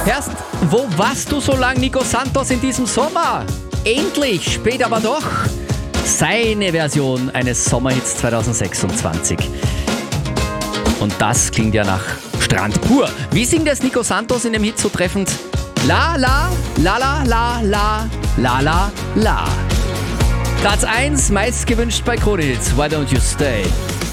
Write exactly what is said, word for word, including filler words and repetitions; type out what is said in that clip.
Hörst, wo warst du so lang, Nico Santos, in diesem Sommer? Endlich, spät aber doch, seine Version eines Sommerhits zwanzig sechsundzwanzig. Und das klingt ja nach Strand pur. Wie singt es Nico Santos in dem Hit so treffend? La la, la la la la, la la la. Platz eins, meist gewünscht bei Krone Hits. Why don't you stay?